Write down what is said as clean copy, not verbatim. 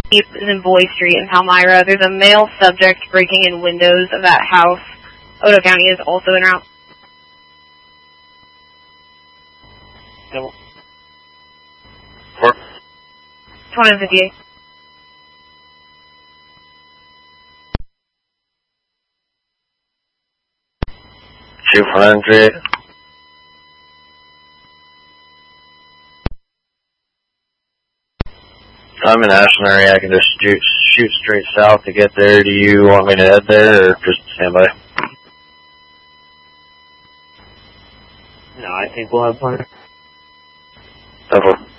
is in Boy Street in Palmyra. There's a male subject breaking in windows of that house. Odo County is also en route. No. 2058. Shoot 100. I'm in Ashland area. I can just shoot straight south to get there. Do you want me to head there or just stand by? No, I think we'll have plenty. Okay.